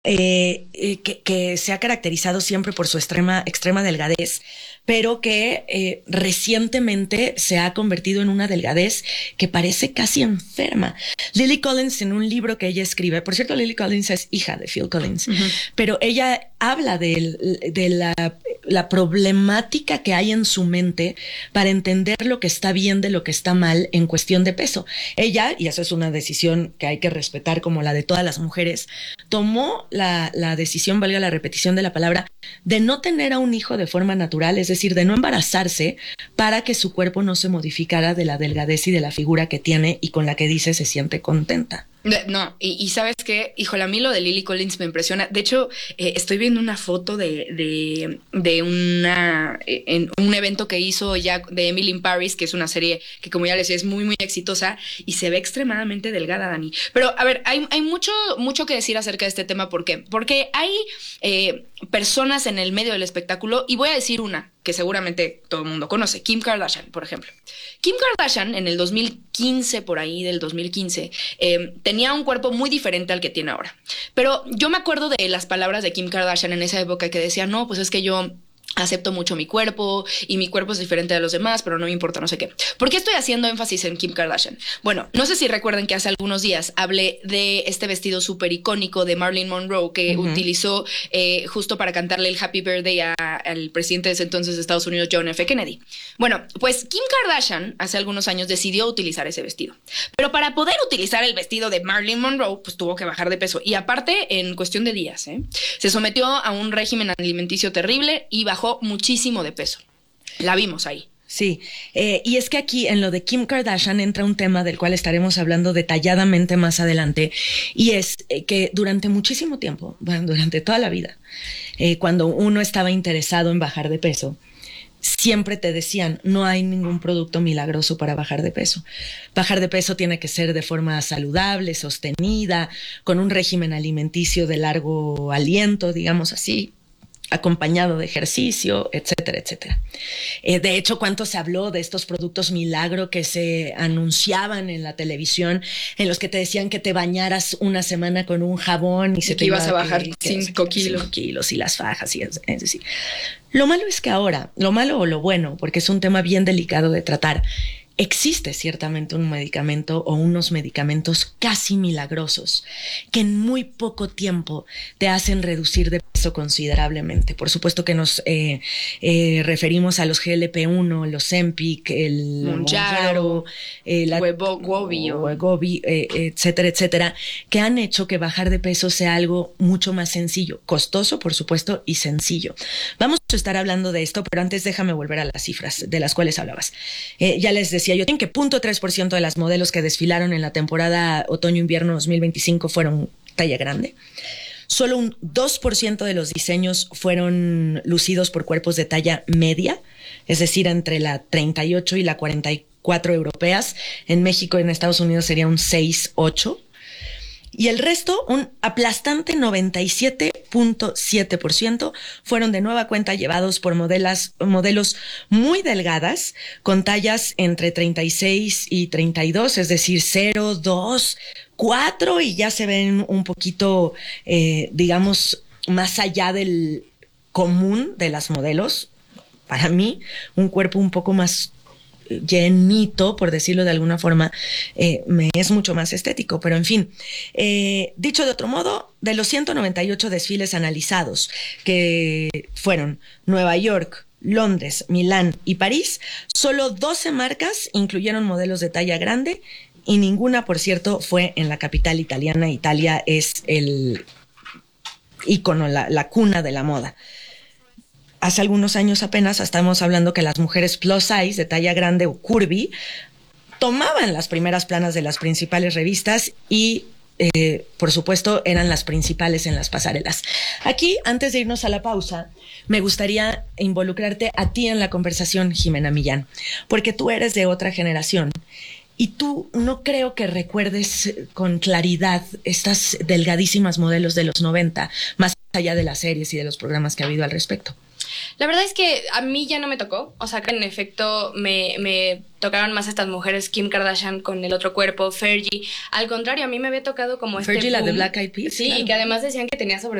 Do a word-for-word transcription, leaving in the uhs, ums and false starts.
eh, eh, que, que se ha caracterizado siempre por su extrema, extrema delgadez, pero que eh, recientemente se ha convertido en una delgadez que parece casi enferma. Lily Collins, en un libro que ella escribe, por cierto, Lily Collins es hija de Phil Collins, uh-huh. pero ella habla de, de la, la problemática que hay en su mente para entender lo que está bien de lo que está mal en cuestión de peso. Ella, y eso es una decisión que hay que respetar como la de todas las mujeres, tomó la, la decisión, valga la repetición de la palabra, de no tener a un hijo de forma natural, es decir, de no embarazarse para que su cuerpo no se modificara de la delgadez y de la figura que tiene y con la que dice se siente contenta. No, y, y ¿sabes qué? Híjole, a mí lo de Lily Collins me impresiona. De hecho, eh, estoy viendo una foto de, de, de una, eh, en un evento que hizo ya de Emily in Paris, que es una serie que, como ya les decía, es muy, muy exitosa y se ve extremadamente delgada, Dani. Pero, a ver, hay, hay mucho, mucho que decir acerca de este tema. ¿Por qué? Porque hay eh, personas en el medio del espectáculo, y voy a decir una que seguramente todo el mundo conoce, Kim Kardashian, por ejemplo. Kim Kardashian, en el dos mil quince, por ahí del dos mil quince, eh, tenía un cuerpo muy diferente al que tiene ahora. Pero yo me acuerdo de las palabras de Kim Kardashian en esa época que decía, no, pues es que yo acepto mucho mi cuerpo y mi cuerpo es diferente de los demás, pero no me importa no sé qué. ¿Por qué estoy haciendo énfasis en Kim Kardashian? Bueno, no sé si recuerden que hace algunos días hablé de este vestido súper icónico de Marilyn Monroe que uh-huh. utilizó eh, justo para cantarle el Happy Birthday a, al presidente de ese entonces de Estados Unidos, John F. Kennedy. Bueno, pues Kim Kardashian hace algunos años decidió utilizar ese vestido. Pero para poder utilizar el vestido de Marilyn Monroe, pues tuvo que bajar de peso. Y aparte, en cuestión de días, ¿eh? se sometió a un régimen alimenticio terrible y bajó muchísimo de peso. La vimos ahí. Sí, eh, y es que aquí en lo de Kim Kardashian entra un tema del cual estaremos hablando detalladamente más adelante, y es eh, que durante muchísimo tiempo, bueno, durante toda la vida, eh, cuando uno estaba interesado en bajar de peso, siempre te decían, no hay ningún producto milagroso para bajar de peso. Bajar de peso tiene que ser de forma saludable, sostenida, con un régimen alimenticio de largo aliento, digamos así, acompañado de ejercicio, etcétera, etcétera. Eh, de hecho, ¿cuánto se habló de estos productos milagro que se anunciaban en la televisión, en los que te decían que te bañaras una semana con un jabón y, y se que te ibas iba a bajar cinco kilos. kilos y las fajas? Y es, es decir, lo malo es que ahora, lo malo o lo bueno, porque es un tema bien delicado de tratar, existe ciertamente un medicamento o unos medicamentos casi milagrosos que en muy poco tiempo te hacen reducir de peso considerablemente. Por supuesto que nos eh, eh, referimos a los G L P uno, los Ozempic, el Mounjaro, eh, la, Wegovy, Wegovy eh, etcétera, etcétera, que han hecho que bajar de peso sea algo mucho más sencillo, costoso, por supuesto, y sencillo. Vamos a estar hablando de esto, pero antes déjame volver a las cifras de las cuales hablabas. Eh, ya les decía yo que cero punto tres por ciento de las modelos que desfilaron en la temporada otoño-invierno dos mil veinticinco fueron talla grande. Solo un dos por ciento de los diseños fueron lucidos por cuerpos de talla media, es decir, entre la treinta y ocho y la cuarenta y cuatro europeas. En México y en Estados Unidos sería un seis ocho. Y el resto, un aplastante noventa y siete punto siete por ciento, fueron de nueva cuenta llevados por modelas, modelos muy delgadas, con tallas entre treinta y seis y treinta y dos, es decir, cero, dos, cuatro, y ya se ven un poquito, eh, digamos, más allá del común de las modelos. Para mí, un cuerpo un poco más llenito, por decirlo de alguna forma, eh, me es mucho más estético, pero en fin, eh, dicho de otro modo, de los ciento noventa y ocho desfiles analizados, que fueron Nueva York, Londres, Milán y París, solo doce marcas incluyeron modelos de talla grande y ninguna, por cierto, fue en la capital italiana. Italia es el ícono, la, la cuna de la moda. Hace algunos años apenas estábamos hablando que las mujeres plus size, de talla grande o curvy, tomaban las primeras planas de las principales revistas y, eh, por supuesto, eran las principales en las pasarelas. Aquí, antes de irnos a la pausa, me gustaría involucrarte a ti en la conversación, Jimena Millán, porque tú eres de otra generación y tú no creo que recuerdes con claridad estas delgadísimas modelos de los noventa, más allá de las series y de los programas que ha habido al respecto. La verdad es que a mí ya no me tocó, o sea, que en efecto me, me tocaron más estas mujeres, Kim Kardashian con el otro cuerpo, Fergie. Al contrario, a mí me había tocado como este Fergie, la de boom. Black Eyed Peas. Sí, claro. y que además decían que tenía sobre